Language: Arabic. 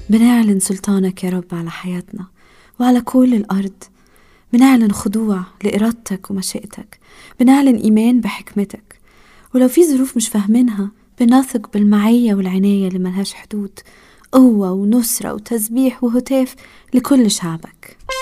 بنعلن سلطانك يا رب على حياتنا وعلى كل الأرض. بنعلن خضوع لإرادتك ومشيئتك، بنعلن إيمان بحكمتك. ولو في ظروف مش فاهمينها بنثق بالمعية والعناية اللي ملهاش حدود، قوة ونصرة وتسبيح وهتاف لكل شعبك.